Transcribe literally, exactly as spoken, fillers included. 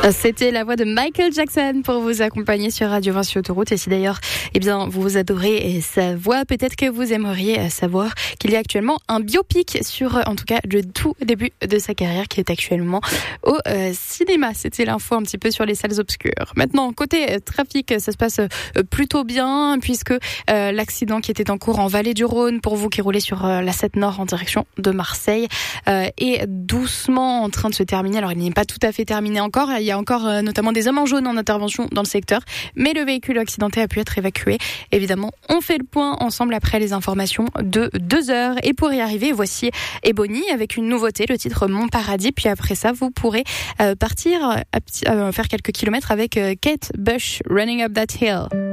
C'était la voix de Michael Jackson pour vous accompagner sur Radio Vinci Autoroute. Et si d'ailleurs, eh bien, vous adorez sa voix, peut-être que vous aimeriez savoir qu'il y a actuellement un biopic sur, en tout cas, le tout début de sa carrière qui est actuellement au euh, cinéma. C'était l'info un petit peu sur les salles obscures. Maintenant, côté euh, trafic, ça se passe euh, plutôt bien puisque euh, l'accident qui était en cours en Vallée du Rhône, pour vous qui roulez sur euh, la sept Nord en direction de Marseille, euh, est doucement en train de se terminer. Alors, il n'est pas tout à fait terminé encore. Il y a encore euh, notamment des hommes en jaune en intervention dans le secteur, mais le véhicule accidenté a pu être évacué. Évidemment, on fait le point ensemble après les informations de deux heures. Et pour y arriver, voici Ebony avec une nouveauté, le titre Mon Paradis. Puis après ça, vous pourrez euh, partir euh, faire quelques kilomètres avec euh, Kate Bush, Running Up That Hill.